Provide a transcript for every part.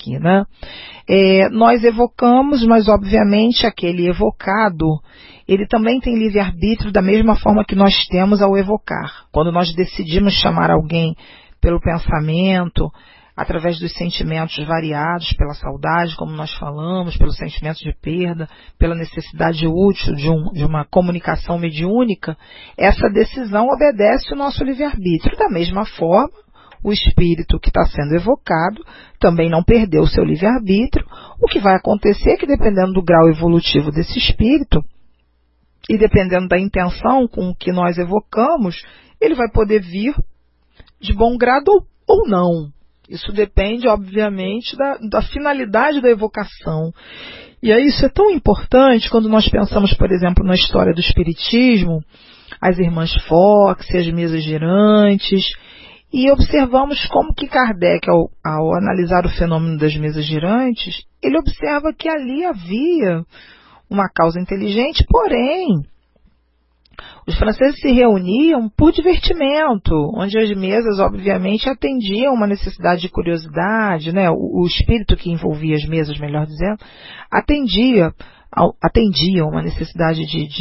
aqui, né? Nós evocamos, mas obviamente aquele evocado, ele também tem livre-arbítrio da mesma forma que nós temos ao evocar. Quando nós decidimos chamar alguém pelo pensamento, através dos sentimentos variados, pela saudade, como nós falamos, pelos sentimentos de perda, pela necessidade útil de uma comunicação mediúnica, essa decisão obedece o nosso livre-arbítrio. Da mesma forma, o espírito que está sendo evocado também não perdeu o seu livre-arbítrio. O que vai acontecer é que, dependendo do grau evolutivo desse espírito, e dependendo da intenção com que nós evocamos, ele vai poder vir de bom grado ou não. Isso depende, obviamente, da finalidade da evocação. E aí isso é tão importante quando nós pensamos, por exemplo, na história do Espiritismo, as irmãs Fox, as mesas girantes, e observamos como que Kardec, ao analisar o fenômeno das mesas girantes, ele observa que ali havia uma causa inteligente, porém, os franceses se reuniam por divertimento, onde as mesas, obviamente, atendiam uma necessidade de curiosidade, né? O espírito que envolvia as mesas, melhor dizendo, atendia uma necessidade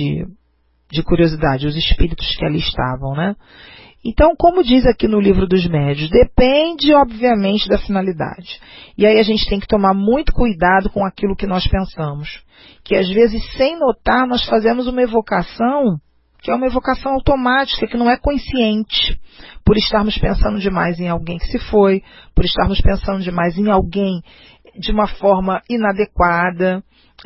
de curiosidade, os espíritos que ali estavam, né? Então, como diz aqui no Livro dos Médiuns, depende, obviamente, da finalidade. E aí a gente tem que tomar muito cuidado com aquilo que nós pensamos. Que às vezes, sem notar, nós fazemos uma evocação que é uma evocação automática, que não é consciente, por estarmos pensando demais em alguém que se foi, por estarmos pensando demais em alguém de uma forma inadequada,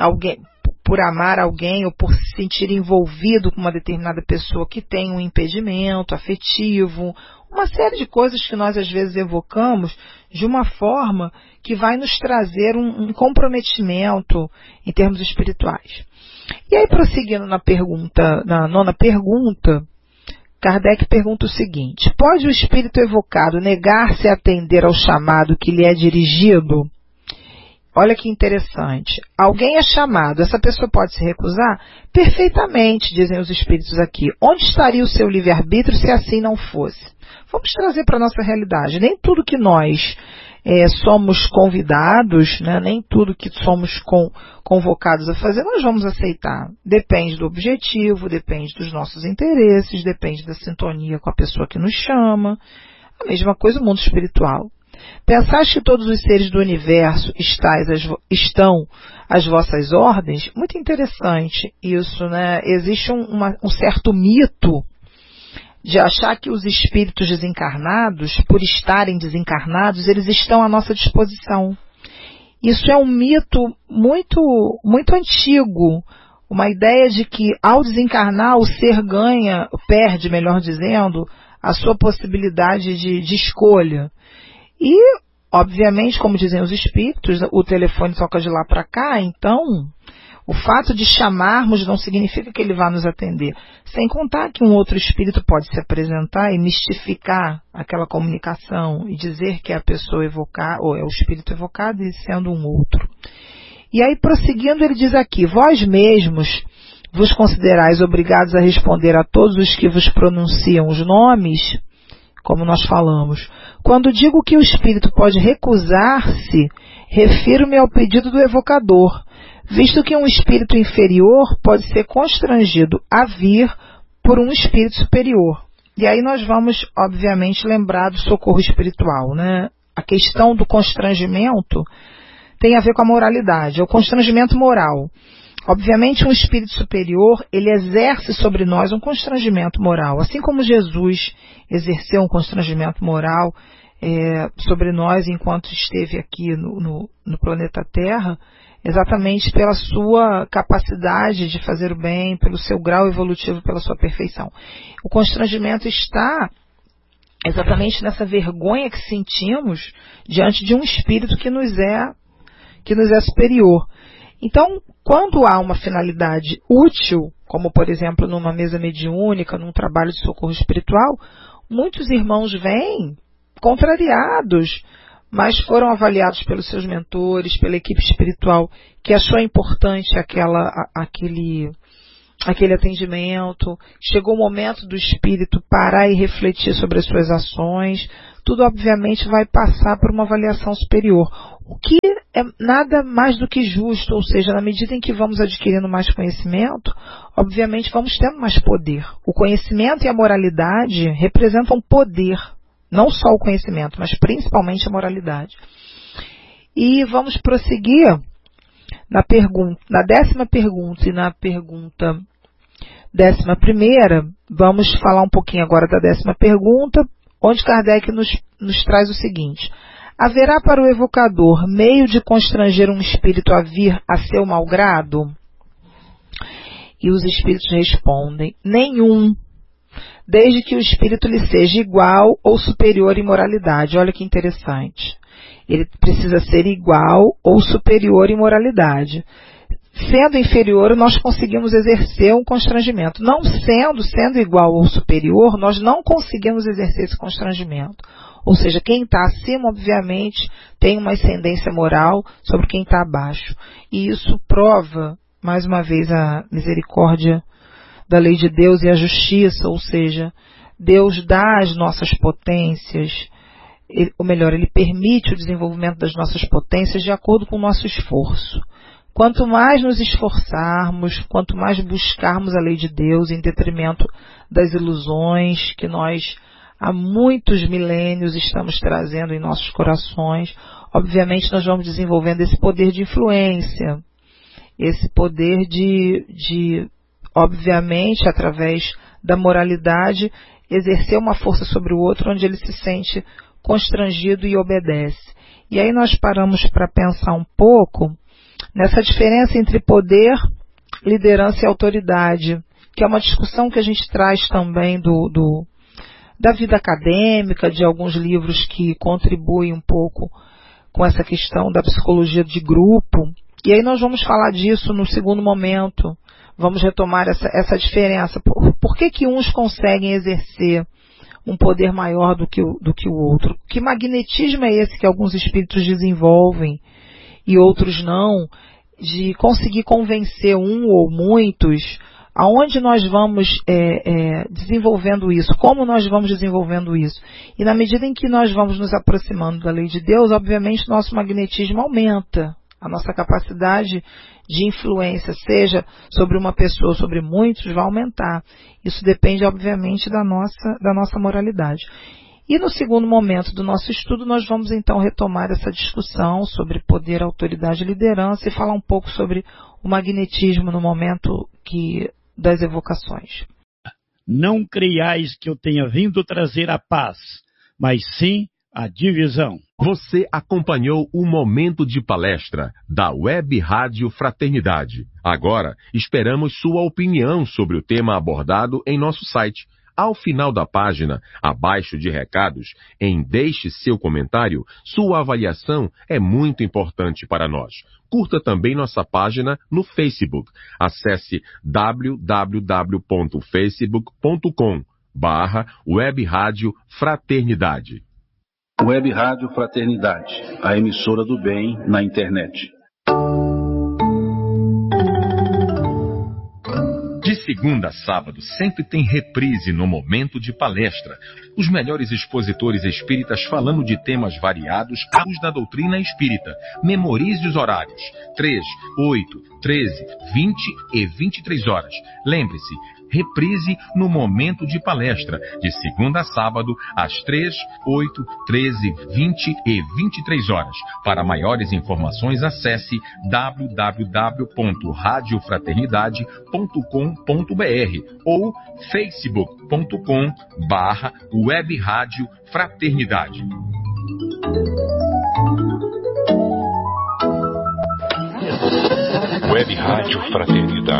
por amar alguém ou por se sentir envolvido com uma determinada pessoa que tem um impedimento afetivo, uma série de coisas que nós às vezes evocamos de uma forma que vai nos trazer um comprometimento em termos espirituais. E aí, prosseguindo na nona pergunta, Kardec pergunta o seguinte: pode o espírito evocado negar-se a atender ao chamado que lhe é dirigido? Olha que interessante. Alguém é chamado, essa pessoa pode se recusar? Perfeitamente, dizem os espíritos aqui. Onde estaria o seu livre-arbítrio se assim não fosse? Vamos trazer para a nossa realidade. Nem tudo que nós somos convidados, né, nem tudo que somos convocados a fazer, nós vamos aceitar. Depende do objetivo, depende dos nossos interesses, depende da sintonia com a pessoa que nos chama. A mesma coisa o mundo espiritual. Pensais que todos os seres do universo estão às vossas ordens? Muito interessante isso, né? Existe um certo mito de achar que os espíritos desencarnados, por estarem desencarnados, eles estão à nossa disposição. Isso é um mito muito, muito antigo, uma ideia de que ao desencarnar o ser perde, melhor dizendo, a sua possibilidade de escolha. E, obviamente, como dizem os espíritos, o telefone toca de lá para cá, então o fato de chamarmos não significa que ele vá nos atender. Sem contar que um outro espírito pode se apresentar e mistificar aquela comunicação e dizer que é a pessoa evocada, ou é o espírito evocado, e sendo um outro. E aí, prosseguindo, ele diz aqui: vós mesmos vos considerais obrigados a responder a todos os que vos pronunciam os nomes, como nós falamos. Quando digo que o espírito pode recusar-se, refiro-me ao pedido do evocador, visto que um espírito inferior pode ser constrangido a vir por um espírito superior. E aí nós vamos, obviamente, lembrar do socorro espiritual, né? A questão do constrangimento tem a ver com a moralidade, é o constrangimento moral. Obviamente, um espírito superior, ele exerce sobre nós um constrangimento moral, assim como Jesus exerceu um constrangimento moral sobre nós enquanto esteve aqui no planeta Terra, exatamente pela sua capacidade de fazer o bem, pelo seu grau evolutivo, pela sua perfeição. O constrangimento está exatamente nessa vergonha que sentimos diante de um espírito que nos é superior. Então, quando há uma finalidade útil, como por exemplo numa mesa mediúnica, num trabalho de socorro espiritual, muitos irmãos vêm contrariados, mas foram avaliados pelos seus mentores, pela equipe espiritual, que achou importante aquele atendimento. Chegou o momento do espírito parar e refletir sobre as suas ações. Tudo, obviamente, vai passar por uma avaliação superior. O que é nada mais do que justo, ou seja, na medida em que vamos adquirindo mais conhecimento, obviamente vamos tendo mais poder. O conhecimento e a moralidade representam poder, não só o conhecimento, mas principalmente a moralidade. E vamos prosseguir na 10ª pergunta e na pergunta 11ª, vamos falar um pouquinho agora da 10ª pergunta, onde Kardec nos traz o seguinte: haverá para o evocador meio de constranger um espírito a vir a seu malgrado? E os espíritos respondem: nenhum, desde que o espírito lhe seja igual ou superior em moralidade. Olha que interessante. Ele precisa ser igual ou superior em moralidade. Sendo inferior, nós conseguimos exercer um constrangimento. Não sendo igual ou superior, nós não conseguimos exercer esse constrangimento. Ou seja, quem está acima, obviamente, tem uma ascendência moral sobre quem está abaixo. E isso prova, mais uma vez, a misericórdia da lei de Deus e a justiça, ou seja, Deus dá as nossas potências, ele permite o desenvolvimento das nossas potências de acordo com o nosso esforço. Quanto mais nos esforçarmos, quanto mais buscarmos a lei de Deus em detrimento das ilusões que nós há muitos milênios estamos trazendo em nossos corações, obviamente nós vamos desenvolvendo esse poder de influência, esse poder de obviamente, através da moralidade, exercer uma força sobre o outro onde ele se sente constrangido e obedece. E aí nós paramos para pensar um pouco nessa diferença entre poder, liderança e autoridade, que é uma discussão que a gente traz também da vida acadêmica, de alguns livros que contribuem um pouco com essa questão da psicologia de grupo. E aí nós vamos falar disso no segundo momento. Vamos retomar essa diferença. Por que uns conseguem exercer um poder maior do que o outro? Que magnetismo é esse que alguns espíritos desenvolvem e outros não, de conseguir convencer um ou muitos? Aonde nós vamos desenvolvendo isso? Como nós vamos desenvolvendo isso? E na medida em que nós vamos nos aproximando da lei de Deus, obviamente nosso magnetismo aumenta. A nossa capacidade de influência, seja sobre uma pessoa ou sobre muitos, vai aumentar. Isso depende, obviamente, da nossa moralidade. E no segundo momento do nosso estudo, nós vamos então retomar essa discussão sobre poder, autoridade e liderança e falar um pouco sobre o magnetismo no momento das evocações. Não creiais que eu tenha vindo trazer a paz, mas sim a divisão. Você acompanhou o Momento de Palestra da Web Rádio Fraternidade. Agora, esperamos sua opinião sobre o tema abordado em nosso site. Ao final da página, abaixo de recados, Deixe seu comentário, sua avaliação é muito importante para nós. Curta também nossa página no Facebook. Acesse www.facebook.com/Web Rádio Fraternidade. Web Rádio Fraternidade, a emissora do bem na internet. De segunda a sábado, sempre tem reprise no Momento de Palestra. Os melhores expositores espíritas falando de temas variados à luz da doutrina espírita. Memorize os horários: 3, 8, 13, 20 e 23 horas. Lembre-se, reprise no Momento de Palestra, de segunda a sábado, às 3, 8, 13, 20 e 23 horas. Para maiores informações, acesse www.radiofraternidade.com.br ou facebook.com/Web Rádio Fraternidade. Web Rádio Fraternidade.